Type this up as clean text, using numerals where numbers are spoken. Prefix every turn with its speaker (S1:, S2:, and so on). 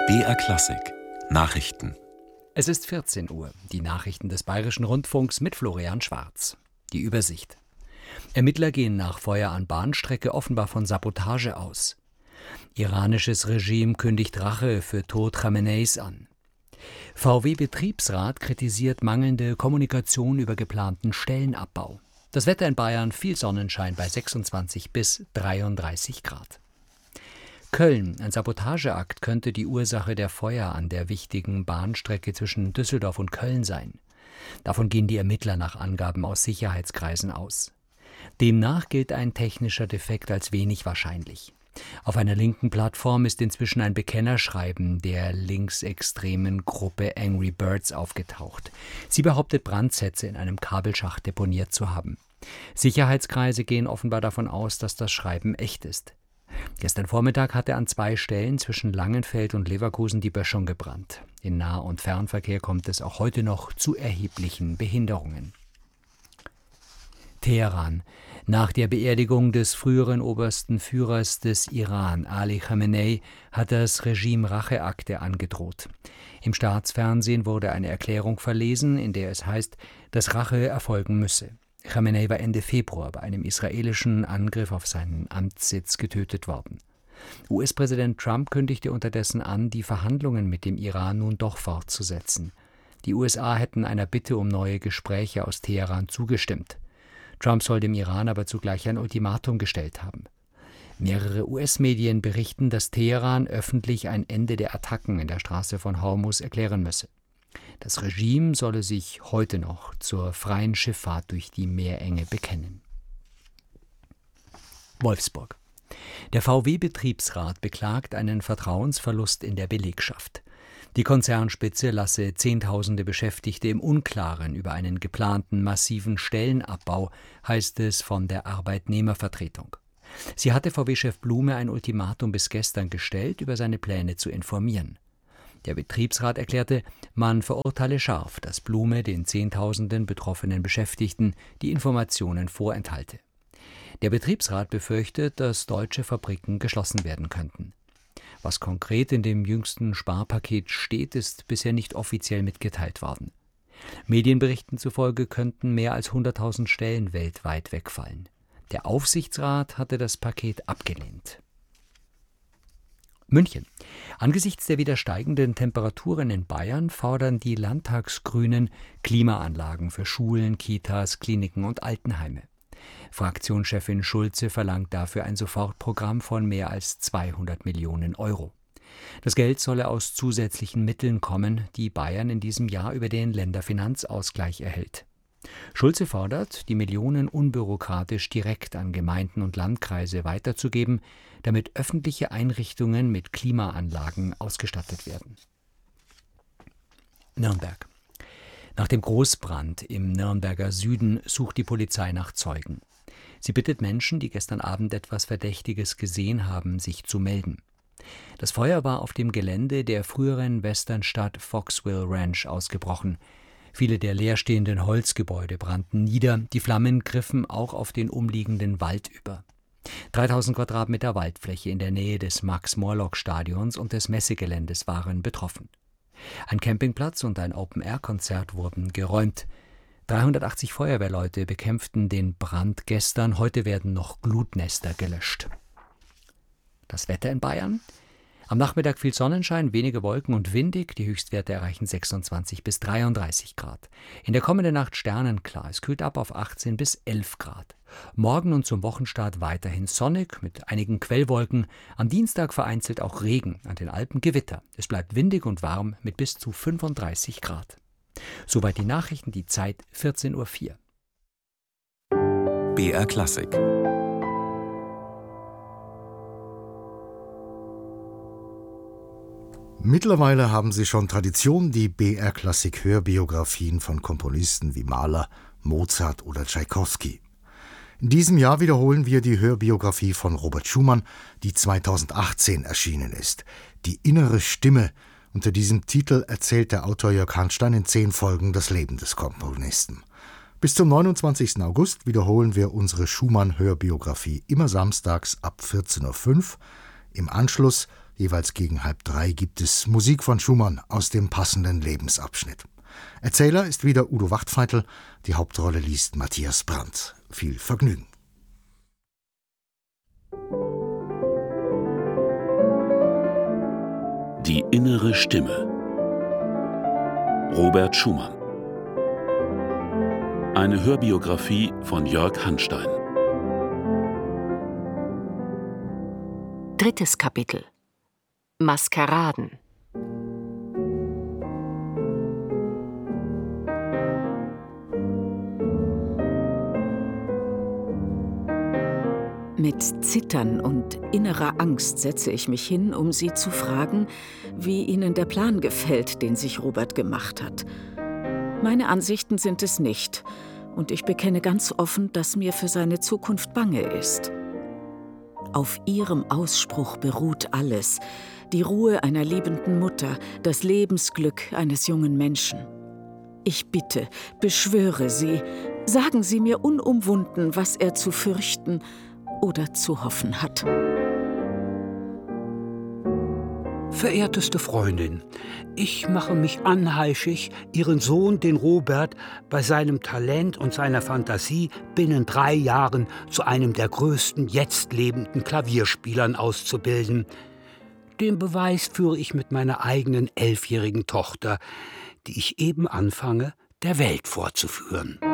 S1: BR Klassik Nachrichten.
S2: Es ist 14 Uhr. Die Nachrichten des Bayerischen Rundfunks mit Florian Schwarz. Die Übersicht. Ermittler gehen nach Feuer an Bahnstrecke offenbar von Sabotage aus. Iranisches Regime kündigt Rache für Tod Khameneis an. VW-Betriebsrat kritisiert mangelnde Kommunikation über geplanten Stellenabbau. Das Wetter in Bayern: viel Sonnenschein bei 26 bis 33 Grad. Köln: Ein Sabotageakt könnte die Ursache der Feuer an der wichtigen Bahnstrecke zwischen Düsseldorf und Köln sein. Davon gehen die Ermittler nach Angaben aus Sicherheitskreisen aus. Demnach gilt ein technischer Defekt als wenig wahrscheinlich. Auf einer linken Plattform ist inzwischen ein Bekennerschreiben der linksextremen Gruppe Angry Birds aufgetaucht. Sie behauptet, Brandsätze in einem Kabelschacht deponiert zu haben. Sicherheitskreise gehen offenbar davon aus, dass das Schreiben echt ist. Gestern Vormittag hatte an 2 Stellen zwischen Langenfeld und Leverkusen die Böschung gebrannt. In Nah- und Fernverkehr kommt es auch heute noch zu erheblichen Behinderungen. Teheran. Nach der Beerdigung des früheren obersten Führers des Iran, Ali Khamenei, hat das Regime Racheakte angedroht. Im Staatsfernsehen wurde eine Erklärung verlesen, in der es heißt, dass Rache erfolgen müsse. Khamenei war Ende Februar bei einem israelischen Angriff auf seinen Amtssitz getötet worden. US-Präsident Trump kündigte unterdessen an, die Verhandlungen mit dem Iran nun doch fortzusetzen. Die USA hätten einer Bitte um neue Gespräche aus Teheran zugestimmt. Trump soll dem Iran aber zugleich ein Ultimatum gestellt haben. Mehrere US-Medien berichten, dass Teheran öffentlich ein Ende der Attacken in der Straße von Hormuz erklären müsse. Das Regime solle sich heute noch zur freien Schifffahrt durch die Meerenge bekennen. Wolfsburg. Der VW-Betriebsrat beklagt einen Vertrauensverlust in der Belegschaft. Die Konzernspitze lasse Zehntausende Beschäftigte im Unklaren über einen geplanten massiven Stellenabbau, heißt es von der Arbeitnehmervertretung. Sie hatte VW-Chef Blume ein Ultimatum bis gestern gestellt, über seine Pläne zu informieren. Der Betriebsrat erklärte, man verurteile scharf, dass Blume den Zehntausenden betroffenen Beschäftigten die Informationen vorenthalte. Der Betriebsrat befürchtet, dass deutsche Fabriken geschlossen werden könnten. Was konkret in dem jüngsten Sparpaket steht, ist bisher nicht offiziell mitgeteilt worden. Medienberichten zufolge könnten mehr als 100.000 Stellen weltweit wegfallen. Der Aufsichtsrat hatte das Paket abgelehnt. München. Angesichts der wieder steigenden Temperaturen in Bayern fordern die Landtagsgrünen Klimaanlagen für Schulen, Kitas, Kliniken und Altenheime. Fraktionschefin Schulze verlangt dafür ein Sofortprogramm von mehr als 200 Millionen Euro. Das Geld solle aus zusätzlichen Mitteln kommen, die Bayern in diesem Jahr über den Länderfinanzausgleich erhält. Schulze fordert, die Millionen unbürokratisch direkt an Gemeinden und Landkreise weiterzugeben, damit öffentliche Einrichtungen mit Klimaanlagen ausgestattet werden. Nürnberg. Nach dem Großbrand im Nürnberger Süden sucht die Polizei nach Zeugen. Sie bittet Menschen, die gestern Abend etwas Verdächtiges gesehen haben, sich zu melden. Das Feuer war auf dem Gelände der früheren Westernstadt Foxville Ranch ausgebrochen. Viele der leerstehenden Holzgebäude brannten nieder, die Flammen griffen auch auf den umliegenden Wald über. 3000 Quadratmeter Waldfläche in der Nähe des Max-Morlock-Stadions und des Messegeländes waren betroffen. Ein Campingplatz und ein Open-Air-Konzert wurden geräumt. 380 Feuerwehrleute bekämpften den Brand gestern. Heute werden noch Glutnester gelöscht. Das Wetter in Bayern? Am Nachmittag viel Sonnenschein, wenige Wolken und windig. Die Höchstwerte erreichen 26 bis 33 Grad. In der kommenden Nacht sternenklar. Es kühlt ab auf 18 bis 11 Grad. Morgen und zum Wochenstart weiterhin sonnig mit einigen Quellwolken. Am Dienstag vereinzelt auch Regen, an den Alpen Gewitter. Es bleibt windig und warm mit bis zu 35 Grad. Soweit die Nachrichten, die Zeit 14:04 Uhr.
S1: BR Klassik.
S3: Mittlerweile haben sie schon Tradition, die BR-Klassik-Hörbiografien von Komponisten wie Mahler, Mozart oder Tschaikowski. In diesem Jahr wiederholen wir die Hörbiografie von Robert Schumann, die 2018 erschienen ist. Die innere Stimme. Unter diesem Titel erzählt der Autor Jörg Hanstein in 10 Folgen das Leben des Komponisten. Bis zum 29. August wiederholen wir unsere Schumann-Hörbiografie immer samstags ab 14:05 Uhr. Im Anschluss Jeweils gegen 2:30 gibt es Musik von Schumann aus dem passenden Lebensabschnitt. Erzähler ist wieder Udo Wachtfeitel, die Hauptrolle liest Matthias Brandt. Viel Vergnügen.
S1: Die innere Stimme. Robert Schumann. Eine Hörbiografie von Jörg Hanstein.
S4: 3. Kapitel. Maskeraden. Mit Zittern und innerer Angst setze ich mich hin, um Sie zu fragen, wie Ihnen der Plan gefällt, den sich Robert gemacht hat. Meine Ansichten sind es nicht, und ich bekenne ganz offen, dass mir für seine Zukunft bange ist. Auf Ihrem Ausspruch beruht alles: die Ruhe einer liebenden Mutter, das Lebensglück eines jungen Menschen. Ich bitte, beschwöre Sie, sagen Sie mir unumwunden, was er zu fürchten oder zu hoffen hat.
S5: Verehrteste Freundin, ich mache mich anheischig, Ihren Sohn, den Robert, bei seinem Talent und seiner Fantasie binnen 3 Jahren zu einem der größten jetzt lebenden Klavierspielern auszubilden. Den Beweis führe ich mit meiner eigenen 11-jährigen Tochter, die ich eben anfange, der Welt vorzuführen.